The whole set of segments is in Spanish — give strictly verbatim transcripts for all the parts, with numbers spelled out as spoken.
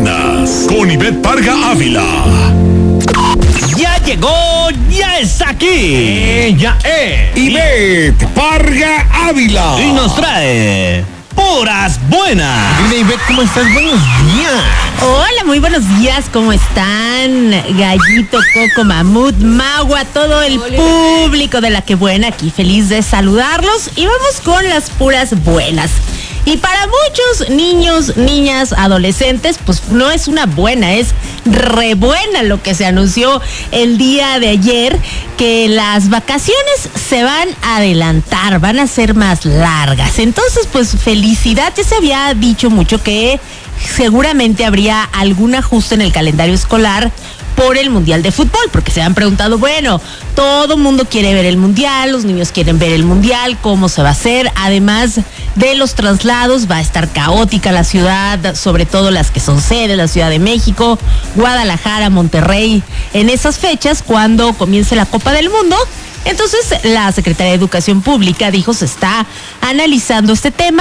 buenas con Ivette Parga Ávila. Ya llegó, ya está aquí. Ella es Ivette Parga Ávila. Y nos trae puras buenas. Dile, Ivette, ¿cómo estás? Buenos días. Hola, muy buenos días, ¿cómo están? Gallito, Coco, Mamut, Magua, todo el público de La Que Buena, aquí feliz de saludarlos. Y vamos con las puras buenas. Y para muchos niños, niñas, adolescentes, pues no es una buena, es re buena lo que se anunció el día de ayer, que las vacaciones se van a adelantar, van a ser más largas. Entonces, pues felicidad, ya se había dicho mucho que seguramente habría algún ajuste en el calendario escolar por el Mundial de Fútbol, porque se han preguntado, bueno, todo mundo quiere ver el Mundial, los niños quieren ver el Mundial, cómo se va a hacer, además de los traslados, va a estar caótica la ciudad, sobre todo las que son sede, la Ciudad de México, Guadalajara, Monterrey, en esas fechas, cuando comience la Copa del Mundo. Entonces, la Secretaría de Educación Pública dijo se está analizando este tema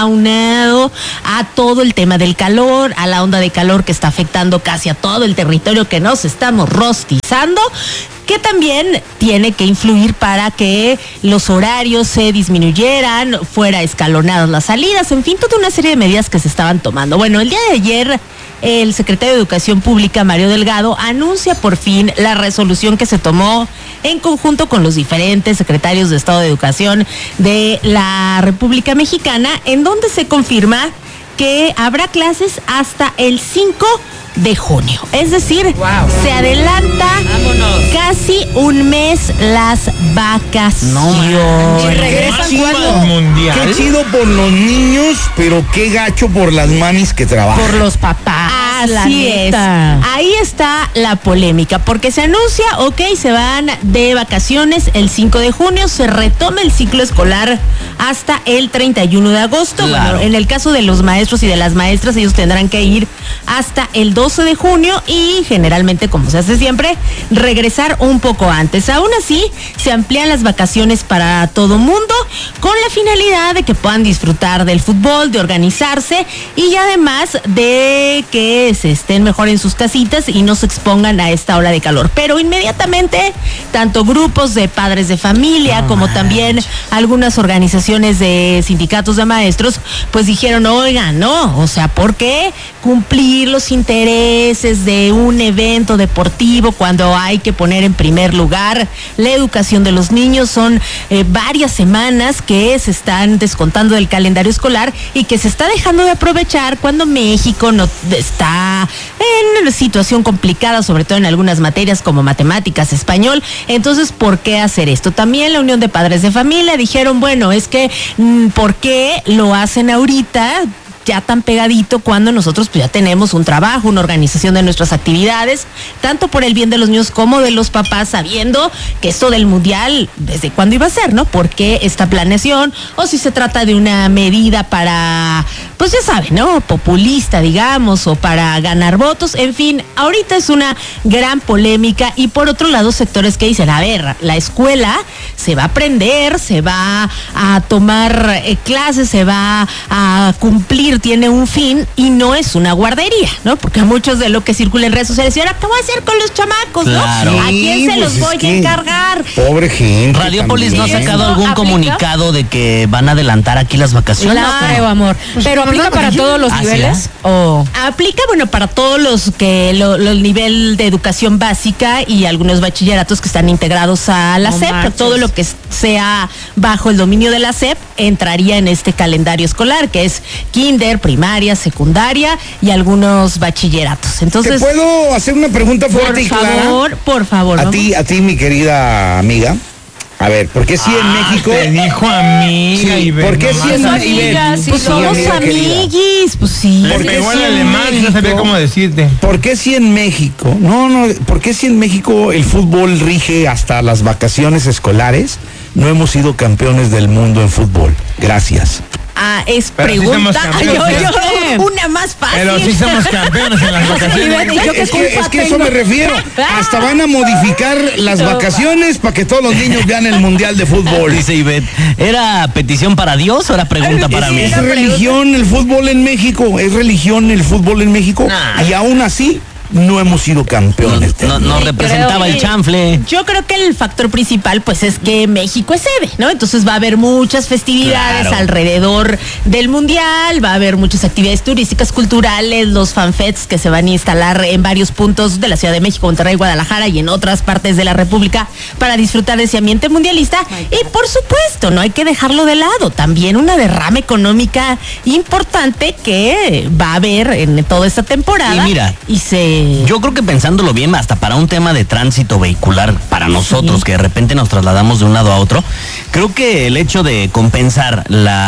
aunado a todo el tema del calor, a la onda de calor que está afectando casi a todo el territorio, que nos estamos rostizando, que también tiene que influir para que los horarios se disminuyeran, fuera escalonadas las salidas, en fin, toda una serie de medidas que se estaban tomando. Bueno, el día de ayer, el secretario de Educación Pública, Mario Delgado, anuncia por fin la resolución que se tomó en conjunto con los diferentes secretarios de Estado de Educación de la República Mexicana, en donde se confirma que habrá clases hasta el cinco de junio. Es decir, wow. se adelanta Vámonos. casi un mes las vacaciones. No, ¿Y regresan cuándo? Mundial. Qué chido por los niños, pero qué gacho por las mamis que trabajan. Por los papás. Así es. Ahí está la polémica, porque se anuncia, ok, se van de vacaciones el cinco de junio, se retoma el ciclo escolar hasta el treinta y uno de agosto. Claro. Bueno, en el caso de los maestros y de las maestras, ellos tendrán que ir hasta el doce de junio y generalmente, como se hace siempre, regresar un poco antes. Aún así, se amplían las vacaciones para todo mundo con la finalidad de que puedan disfrutar del fútbol, de organizarse y además de que se estén mejor en sus casitas y no se expongan a esta ola de calor. Pero inmediatamente, tanto grupos de padres de familia no como manches. también algunas organizaciones de sindicatos de maestros, pues dijeron, oigan, no, o sea, ¿por qué cumplir los intereses de un evento deportivo cuando hay que poner en primer lugar la educación de los niños? Son eh, varias semanas que se están descontando del calendario escolar y que se está dejando de aprovechar cuando México no está en una situación complicada, sobre todo en algunas materias como matemáticas, español. Entonces, ¿por qué hacer esto? También la Unión de Padres de Familia dijeron, bueno, es que ¿por qué lo hacen ahorita ya tan pegadito cuando nosotros pues ya tenemos un trabajo, una organización de nuestras actividades, tanto por el bien de los niños como de los papás, sabiendo que esto del mundial, desde cuándo iba a ser, ¿no? ¿Por qué esta planeación? O si se trata de una medida para, pues ya saben, ¿no? Populista, digamos, o para ganar votos, en fin, ahorita es una gran polémica. Y por otro lado, sectores que dicen, a ver, la escuela se va a aprender, se va a tomar eh, clases, se va a cumplir, tiene un fin y no es una guardería, ¿no? Porque muchos de lo que circula en redes sociales, ¿y ahora qué voy a hacer con los chamacos, claro. no? ¿A quién se Sí, los pues voy es a encargar? Pobre gente. Radiopolis no ha también. sacado algún ¿Aplica? comunicado de que van a adelantar aquí las vacaciones. Claro, amor. Pero aplica para todos los ¿Ah, niveles. sí? O Aplica, bueno, para todos los que, lo, lo, el nivel de educación básica y algunos bachilleratos que están integrados a la No S E P. manches. Todo lo que sea bajo el dominio de la S E P entraría en este calendario escolar, que es kinder, primaria, secundaria y algunos bachilleratos. Entonces, ¿te puedo hacer una pregunta fuerte por y clara? favor, por favor. A vamos. ti, a ti, mi querida amiga. A ver, ¿por qué si en México? te dijo amiga, Sí, Ivette, ¿por qué no si en más. Amigas, Ivette? sí, Pues sí, somos amiga querida. amiguis, pues sí. Le ¿Por qué pegó si al en alemán, no sabía México? cómo decirte. ¿Por qué si en México? No, no, ¿por qué si en México el fútbol rige hasta las vacaciones escolares? No hemos sido campeones del mundo en fútbol. Gracias. Ah, es Pero sí pregunta. somos campeones. Yo, yo, una más fácil. Pero sí somos campeones en las vacaciones. ¿Yo qué Es que, culpa es que eso tengo? me refiero. Hasta van a modificar las vacaciones para que todos los niños vean el Mundial de Fútbol. Dice Ivette, ¿era petición para Dios o era pregunta para mí? Es religión el fútbol en México, es religión el fútbol en México. Nah. Y aún así no hemos sido campeones. No, no representaba Creo el que- chanfle. Yo creo que el factor principal pues es que México es sede, ¿no? Entonces va a haber muchas festividades Claro. alrededor del mundial, va a haber muchas actividades turísticas, culturales, los fanfests que se van a instalar en varios puntos de la Ciudad de México, Monterrey, Guadalajara y en otras partes de la República para disfrutar de ese ambiente mundialista. Y por supuesto, no hay que dejarlo de lado, también una derrama económica importante que va a haber en toda esta temporada. Y mira, y se Yo creo que pensándolo bien, hasta para un tema de tránsito vehicular, para nosotros que de repente nos trasladamos de un lado a otro, creo que el hecho de compensar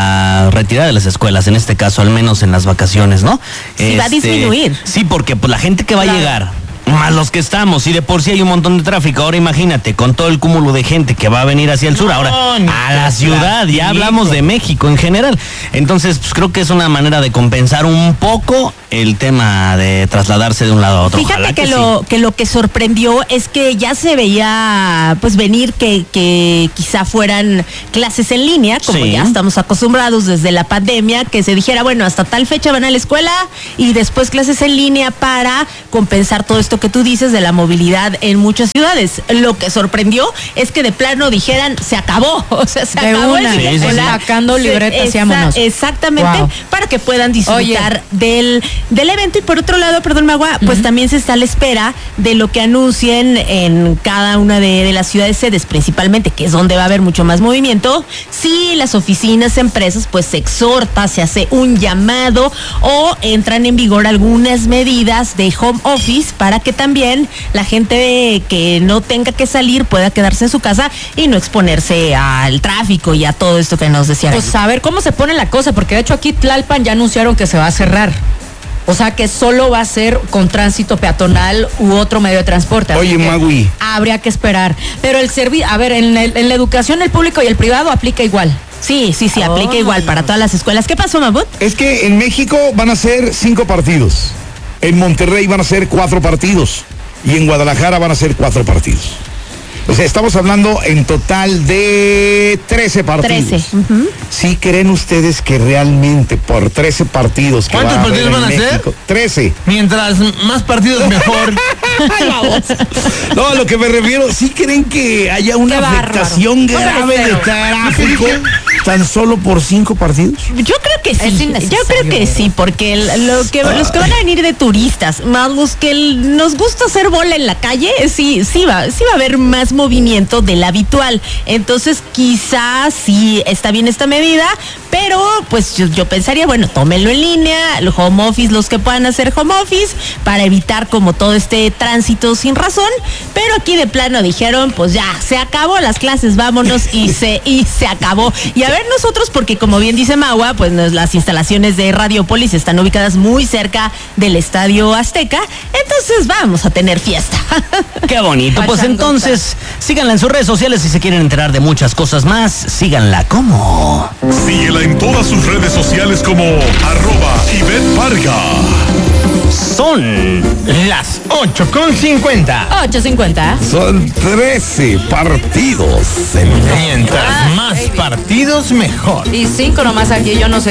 la retirada de las escuelas, en este caso al menos en las vacaciones, ¿no? Sí, va a disminuir. Sí, porque pues la gente que va a llegar, más los que estamos, y de por sí hay un montón de tráfico, ahora imagínate, con todo el cúmulo de gente que va a venir hacia el sur, ahora No, ni a la qué ciudad, ya tráfico. hablamos de México en general. Entonces, pues creo que es una manera de compensar un poco el tema de trasladarse de un lado a otro. Fíjate Ojalá que, sí. lo que lo que sorprendió es que ya se veía pues venir que, que quizá fueran clases en línea, como Sí. ya estamos acostumbrados desde la pandemia, que se dijera, bueno, hasta tal fecha van a la escuela y después clases en línea para compensar todo esto que tú dices de la movilidad en muchas ciudades. Lo que sorprendió es que de plano dijeran, se acabó, o sea, se De acabó una. el día Sí, sí, sí. escolar. Sacando Se- libretas y esa- vámonos. Exactamente, Wow. para que puedan disfrutar del, del evento. Y por otro lado, perdón, Magua, pues también se está a la espera de lo que anuncien en cada una de, de las ciudades sedes, principalmente, que es donde va a haber mucho más movimiento. Si las oficinas, empresas, pues se exhorta, se hace un llamado o entran en vigor algunas medidas de home office para que también la gente que no tenga que salir pueda quedarse en su casa y no exponerse al tráfico y a todo esto que nos decía. Pues a ver cómo se pone la cosa, porque de hecho aquí Tlalpan ya anunciaron que se va a cerrar. O sea que solo va a ser con tránsito peatonal u otro medio de transporte. Así Oye, que Magui. habría que esperar. Pero el servicio, a ver, en, el- en la educación el público y el privado aplica igual. Sí, sí, sí, aplica Oh. igual para todas las escuelas. ¿Qué pasó, Mabut? Es que en México van a ser cinco partidos. En Monterrey van a ser cuatro partidos. Y en Guadalajara van a ser cuatro partidos. O sea, estamos hablando en total de trece partidos. trece. ujú. ¿Sí creen ustedes que realmente por trece partidos que ¿Cuántos va a haber partidos en van a ser? México, trece. Mientras más partidos mejor. No, a lo que me refiero, ¿sí creen que haya una Qué bárbaro. afectación Póngale grave de cero. tráfico tan solo por cinco partidos? Yo creo que Es sí. Yo innecesario. creo que sí, porque el- lo que, los que van a venir de turistas, más los que el- nos gusta hacer bola en la calle, sí, sí va, sí va a haber más movimiento del habitual. Entonces, quizás sí está bien esta medida, pero pues yo, yo pensaría, bueno, tómenlo en línea, el home office, los que puedan hacer home office, para evitar como todo este tránsito sin razón. Pero aquí de plano dijeron, pues ya, se acabó las clases, vámonos y se, y se acabó. Y a ver nosotros, porque como bien dice Magua, pues nos- las instalaciones de Radiopolis están ubicadas muy cerca del Estadio Azteca, entonces vamos a tener fiesta. Qué bonito. Pues Pachangota. entonces, síganla en sus redes sociales si se quieren enterar de muchas cosas más. Síganla como... Síguela en todas sus redes sociales como arroba Ivette Parga. Son... Las ocho con cincuenta. ocho cincuenta. Son trece partidos. Mientras más partidos, mejor. Y cinco nomás aquí, yo no sé.